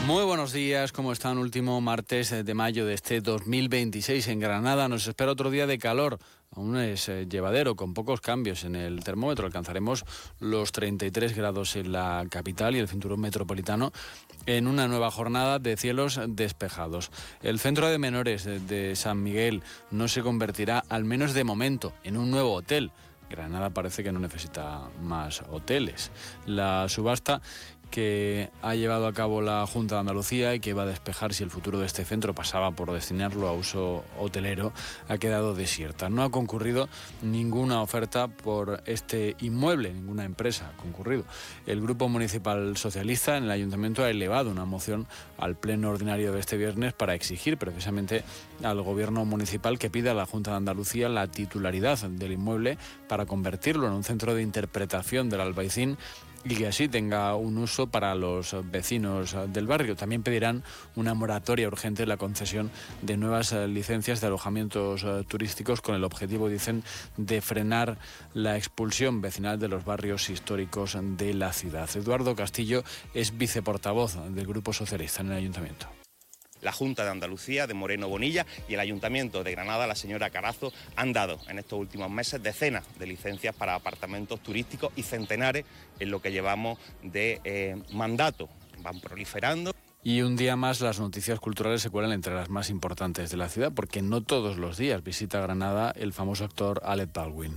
Muy buenos días, ¿cómo están? Último martes de mayo de este 2026 en Granada. Nos espera otro día de calor. Aún es llevadero, con pocos cambios en el termómetro. Alcanzaremos los 33 grados en la capital y el cinturón metropolitano en una nueva jornada de cielos despejados. El centro de menores de San Miguel no se convertirá, al menos de momento, en un nuevo hotel. Granada parece que no necesita más hoteles. La subasta que ha llevado a cabo la Junta de Andalucía y que va a despejar si el futuro de este centro pasaba por destinarlo a uso hotelero, ha quedado desierta. No ha concurrido ninguna oferta por este inmueble, ninguna empresa ha concurrido. El Grupo Municipal Socialista en el Ayuntamiento ha elevado una moción al Pleno Ordinario de este viernes para exigir precisamente al Gobierno Municipal que pida a la Junta de Andalucía la titularidad del inmueble para convertirlo en un centro de interpretación del Albaicín y que así tenga un uso para los vecinos del barrio. También pedirán una moratoria urgente en la concesión de nuevas licencias de alojamientos turísticos con el objetivo, dicen, de frenar la expulsión vecinal de los barrios históricos de la ciudad. Eduardo Castillo es viceportavoz del Grupo Socialista en el Ayuntamiento. La Junta de Andalucía, de Moreno Bonilla, y el Ayuntamiento de Granada, la señora Carazo, han dado en estos últimos meses decenas de licencias para apartamentos turísticos y centenares en lo que llevamos de mandato. Van proliferando. Y un día más las noticias culturales se cuelan entre las más importantes de la ciudad, porque no todos los días visita Granada el famoso actor Alec Baldwin.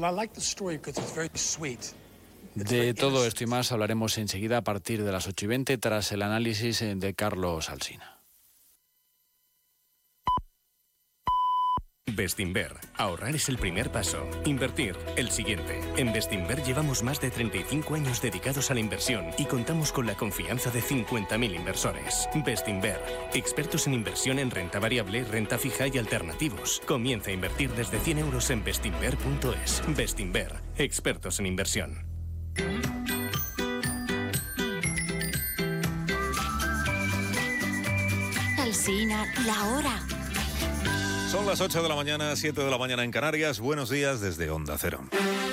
De todo esto y más hablaremos enseguida a partir de las 8:20 tras el análisis de Carlos Alsina. Bestinver. Ahorrar es el primer paso. Invertir, el siguiente. En Bestinver llevamos más de 35 años dedicados a la inversión y contamos con la confianza de 50.000 inversores. Bestinver. Expertos en inversión en renta variable, renta fija y alternativos. Comienza a invertir desde 100 euros en bestinver.es. Bestinver. Expertos en inversión. Alsina, la hora. Son las 8 de la mañana, 7 de la mañana en Canarias. Buenos días desde Onda Cero.